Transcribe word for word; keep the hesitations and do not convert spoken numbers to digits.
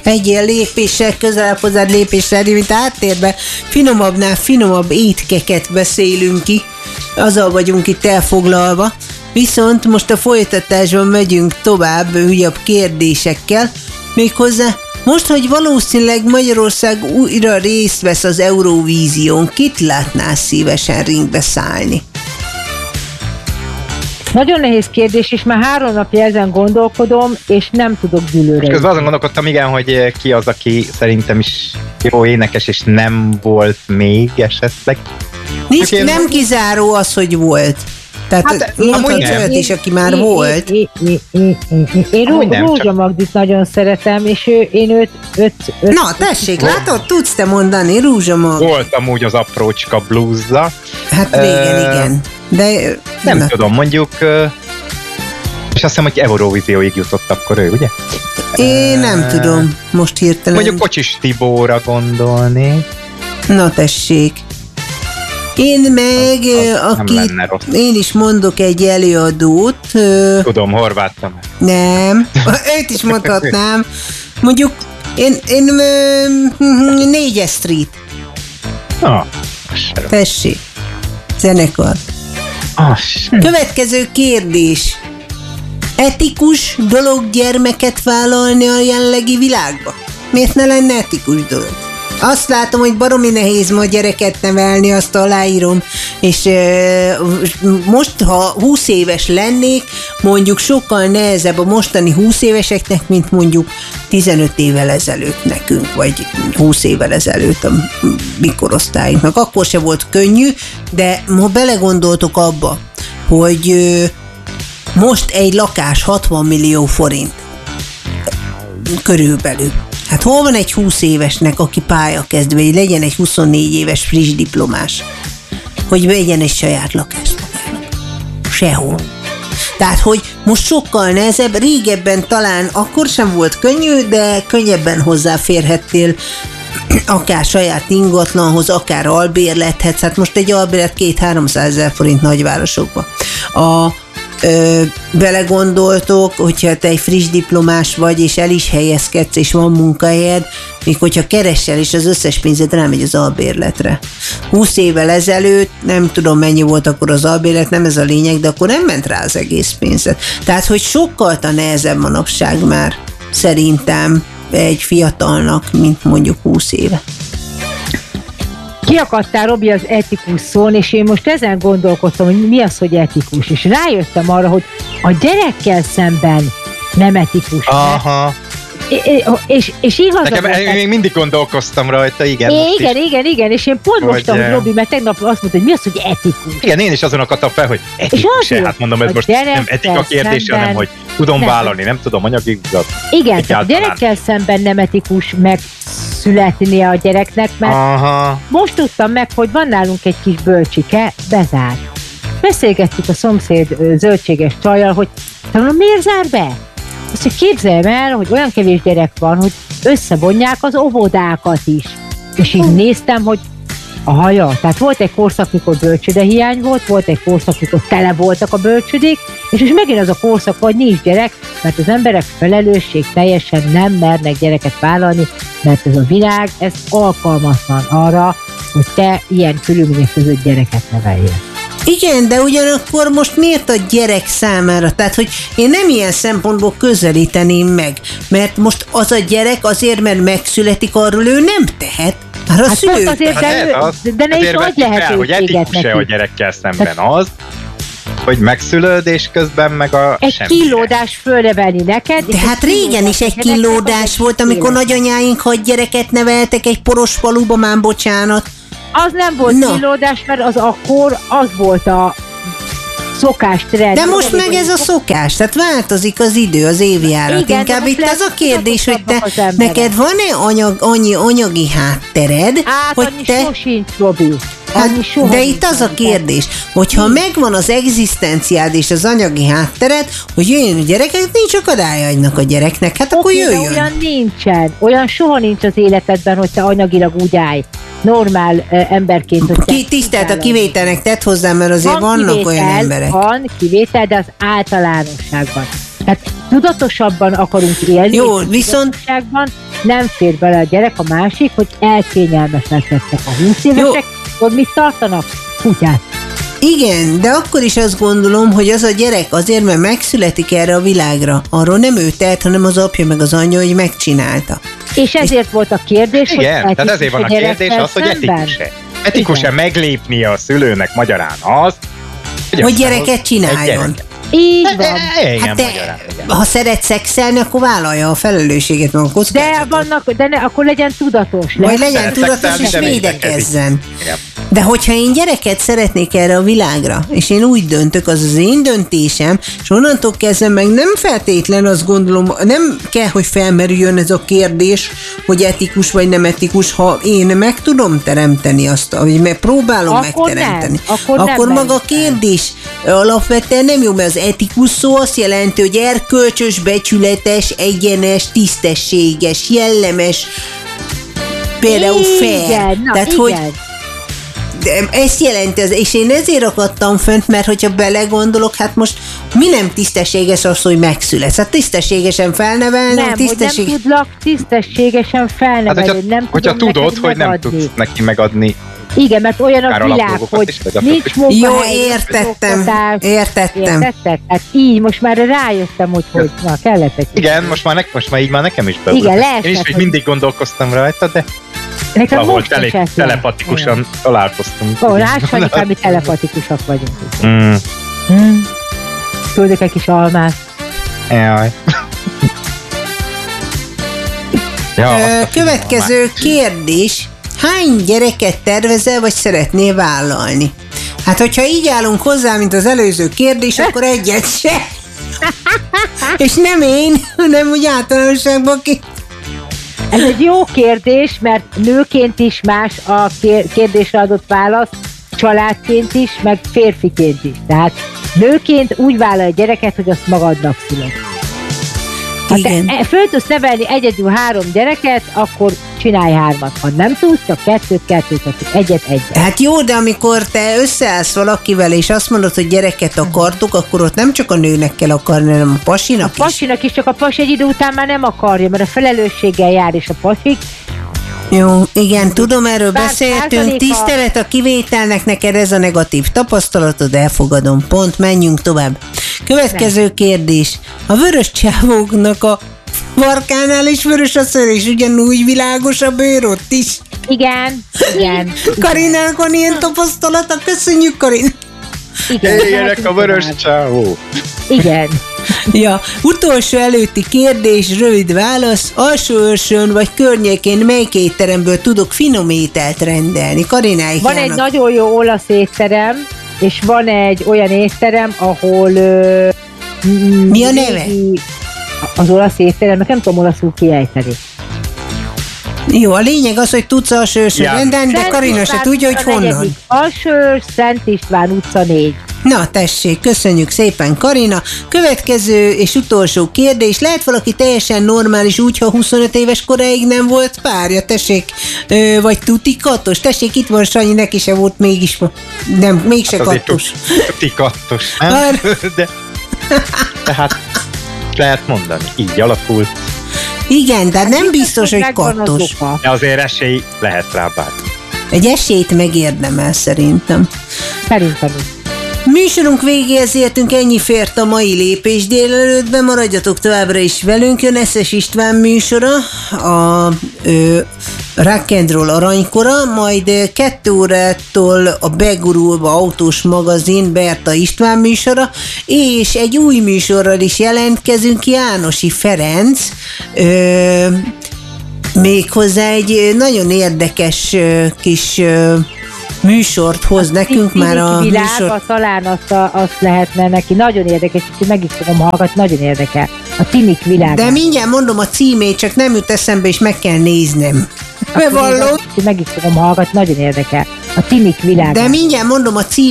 egy ilyen lépéssel, közelebb hozzád lépéssel, mint áttérbe finomabbnál finomabb étkeket beszélünk ki, azzal vagyunk itt elfoglalva. Viszont most a folytatásban megyünk tovább újabb kérdésekkel, méghozzá most, hogy valószínűleg Magyarország újra részt vesz az Eurovízión, kit látnál szívesen ringbe szállni? Nagyon nehéz kérdés, és már három napja ezen gondolkodom, és nem tudok dűlőre. És közben azon gondolkodtam, igen, hogy ki az, aki szerintem is jó énekes, és nem volt még esetleg. Nincs, én... Nem kizáró az, hogy volt. Tehát hát, mondhatsz olyat is, aki már én, volt. Én, én, én, én, én, én Ró, Rózsa csak... Magdit nagyon szeretem, és ő, én őt... őt, őt Na, tessék, volt. Látod, tudsz te mondani, Rózsa Magdit. Volt amúgy az aprócska bluesza. Hát régen, uh, igen. De... Nem na. tudom, mondjuk... Uh, és azt hiszem, hogy Eurovízióig jutott akkor ő, ugye? Én nem uh, tudom, most hirtelen. Mondjuk Kocsis Tibóra gondolni. Na, tessék. Én meg, az, az akit, én is mondok egy előadót. Tudom, Horváth Tamás. Nem, őt is mondhatnám. Mondjuk, én, én négyes Street. Ah, tessék, zenekar. Ah, Következő kérdés. Etikus dolog gyermeket vállalni a jelenlegi világba? Miért ne lenne etikus dolog? Azt látom, hogy baromi nehéz ma gyereket nevelni, azt aláírom, és e, most, ha húsz éves lennék, mondjuk sokkal nehezebb a mostani húsz éveseknek, mint mondjuk tizenöt évvel ezelőtt nekünk, vagy húsz évvel ezelőtt a mi korosztályunknak. Akkor se volt könnyű, de ma belegondoltok abba, hogy e, most egy lakás hatvan millió forint körülbelül. Hát hol van egy húsz évesnek, aki pályakezdve, hogy legyen egy huszonnégy éves friss diplomás, hogy vegyen egy saját lakást magának? Sehol. Tehát, hogy most sokkal nehezebb, régebben talán akkor sem volt könnyű, de könnyebben hozzáférhettél akár saját ingatlanhoz, akár albérlethez. Hát most egy albérlet két-háromszázezer forint nagyvárosokban. A Ö, belegondoltok, hogyha te egy friss diplomás vagy, és el is helyezkedsz, és van munkahelyed, még hogyha keresel, és az összes pénzed rámegy az albérletre. húsz évvel ezelőtt, nem tudom mennyi volt akkor az albérlet, nem ez a lényeg, de akkor nem ment rá az egész pénzed. Tehát, hogy sokkal nehezebb manapság már szerintem egy fiatalnak, mint mondjuk húsz éve. Kiakadtál, Robi, az etikus szón, és én most ezen gondolkodtam, hogy mi az, hogy etikus, és rájöttem arra, hogy a gyerekkel szemben nem etikus. Aha. És, és igazad. Nekem még mindig gondolkoztam rajta, igen. É, igen, igen, igen, és én pont most, hogy Robi, mert tegnap azt mondta, hogy mi az, hogy etikus. Igen, én is azon akadtam fel, hogy etikus-e, hát mondom, ez most nem etika kérdés, hanem hogy tudom nem. vállalni, nem tudom, anyagi igazat. Igen, tehát a gyerekkel szemben nem etikus megszületnie a gyereknek, mert aha. most tudtam meg, hogy van nálunk egy kis bölcsike, bezárt. Beszélgettük a szomszéd zöldséges csajjal, hogy tudom, miért zár be? Azt, hogy képzeljem el, hogy olyan kevés gyerek van, hogy összevonják az óvodákat is. És így néztem, hogy a haja. Tehát volt egy korszak, mikor bölcsődehiány volt, volt egy korszak, mikor tele voltak a bölcsődék, és most megint az a korszak, hogy nincs gyerek, mert az emberek felelősség teljesen nem mernek gyereket vállalni, mert ez a világ, ez alkalmatlan arra, hogy te ilyen körülmények között gyereket neveljél. Igen, de ugyanakkor most miért a gyerek számára? Tehát, hogy én nem ilyen szempontból közelíteném meg, mert most az a gyerek azért, mert megszületik, arról ő nem tehet. Már a hát szülő azért, de, hát az, de ne is adj lehetőséget hogy etikus-e a gyerekkel szemben az, hogy megszülöd, és közben meg a egy semmire. Kínlódás fölnevelni neked. De hát régen is egy kínlódás volt, amikor nagyanyáink hat gyereket neveltek egy poros faluba, már bocsánat. Az nem volt no. kínlódás, mert az akkor az volt a szokás trend. De most meg ez a szokás, tehát változik az idő, az évjárat. Igen, inkább itt az a kérdés, hogy te, neked van-e anyag, annyi anyagi háttered, hát, hogy annyi te... sosincs, Robi. Hát, de itt az a kérdés, hogyha megvan az egzisztenciád és az anyagi háttered, hogy jöjjön a gyerekek, nincs akadálya a gyereknek, hát akkor jöjjön. De olyan nincsen, olyan soha nincs az életedben, hogy te anyagilag úgy állj, normál uh, emberként. Hogy Ki, tisztelt a kivételnek tett hozzá, mert azért van vannak kivétel, olyan emberek. Van kivétel, de az általánosságban. Tehát tudatosabban akarunk élni. Jó, viszont... nem fér bele a gyerek, a másik, hogy elkényelmesedtek a húsz évesek, hogy mit tartanak? Kutyát. Igen, de akkor is azt gondolom, hogy az a gyerek azért, mert megszületik erre a világra, arról nem ő tehet, hanem az apja meg az anyja, hogy megcsinálta. És ezért és volt a kérdés, igen, hogy tehát ezért van a kérdés az, hogy etikus-e. Etikus-e meglépnie a szülőnek magyarán az, hogy, hogy gyereket csináljon. Így van. Hát de, ha szeret szexelni, akkor vállalja a felelősséget, meg a kockázatot. De, vannak, de ne, akkor legyen tudatos. Majd legyen tudatos, és védekezzen. De hogyha én gyereket szeretnék erre a világra, és én úgy döntök, az az én döntésem, és onnantól kezdve meg nem feltétlen azt gondolom, nem kell, hogy felmerüljön ez a kérdés, hogy etikus vagy nem etikus, ha én meg tudom teremteni azt, vagy meg próbálom akkor megteremteni. Nem, akkor akkor nem maga a kérdés alapvetően nem jó, mert az etikus szó azt jelenti, hogy erkölcsös, becsületes, egyenes, tisztességes, jellemes, például fair. Igen, na, tehát, igen. hogy ezt jelenti, az, és én ezért akadtam fönt, mert hogyha belegondolok, hát most mi nem tisztességes az, hogy megszületsz? Hát tisztességesen felnevelni, nem, tisztesség... hogy nem tudlak tisztességesen felnevelni, hát, hogyha, nem hogyha tudom tudod, hogy nem tudsz neki megadni. Igen, mert olyan a világ, hogy nincs munkahely. Jó, értettem, értettem. Értetted? Hát így most már rájöttem, hogy hogy na, kellett egy. Igen, most már, ne, most már így már nekem is beúrt. Igen, leesett, én is hogy mindig gondolkoztam rajta, de nekem ahol tele, telepatikusan találkoztunk. Ó, lássad, mi telepatikusak vagyunk. Mm. Mm. Küldök egy kis almát. Jaj. ja, Ö, következő kérdés. Hány gyereket tervezel, vagy szeretnél vállalni? Hát, hogyha így állunk hozzá, mint az előző kérdés, akkor egyet se. És nem én, hanem úgy általánosságban ki. Ez egy jó kérdés, mert nőként is más a kérdésre adott válasz, családként is, meg férfiként is. Tehát nőként úgy vállal a gyereket, hogy azt magadnak szüled. Ha te föl tudsz nevelni egyedül három gyereket, akkor csinálj hármat. Ha nem tudsz, csak kettőt, kettőt, kettőt, egyet, egyet. Hát jó, de amikor te összeállsz valakivel, és azt mondod, hogy gyereket akartok, akkor ott nem csak a nőnek kell akarni, hanem a pasinak is. A pasinak is, csak a pasi egy idő után már nem akarja, mert a felelősséggel jár, és a pasik. Jó, igen, tudom, erről Bár beszéltünk, tisztelet a kivételnek, neked ez a negatív tapasztalatod, elfogadom, pont, menjünk tovább. Következő nem. kérdés, a vörös csávóknak a farkánál is vörös a szőr, és ugyanúgy világos a bőr ott is. Igen, igen. Karinának van ilyen tapasztalata, köszönjük, Karin. Igen, éljenek a vörös csávó. Igen. Ja, utolsó előtti kérdés, rövid válasz. Alsóőrsön vagy környékén melyik étteremből tudok finom ételt rendelni? Karináik Van járnak. Egy nagyon jó olasz étterem, és van egy olyan étterem, ahol... Ö, Mi a neve? Az olasz étteremnek nem tudom olaszul kiejteni. Jó, a lényeg az, hogy tudsz Alsóőrsön rendelni, de Karina se tudja, hogy honnan. Alsóőrs, Szent István utca négy. Na tessék, köszönjük szépen, Karina. Következő és utolsó kérdés. Lehet valaki teljesen normális úgy, ha huszonöt éves koráig nem volt párja? Tessék, ö, vagy tuti kattos? Tessék, itt van Sanyi, neki se volt mégis, nem, mégse hát kattos. Tuti kattos, nem? De, tehát lehet mondani, így alakult. Igen, de nem biztos, hogy kattos. De azért esély lehet rá bár. Egy esélyt megérdemel szerintem. Szerintem is. Műsorunk végéhez értünk, ennyi fért a mai Lépés délelőttben, maradjatok továbbra is velünk, jön Eszes István műsora, a ö, Rock and Roll aranykora, majd kettő órától a Begurulva autós magazin Berta István műsora, és egy új műsorral is jelentkezünk, Jánosi Ferenc, ö, méghozzá egy nagyon érdekes ö, kis... Ö, műsort hoz a nekünk már a világ, műsor... A, talán azt, a, azt lehetne neki, nagyon érdekes, és meg is fogom hallgatni, nagyon érdekel. A Tinik világ. De mindjárt mondom a címét, csak nem jut eszembe, és meg kell néznem. Bevallom. Meg is fogom hallgatni, nagyon érdekel. A Tinik világ. De mindjárt mondom a címét.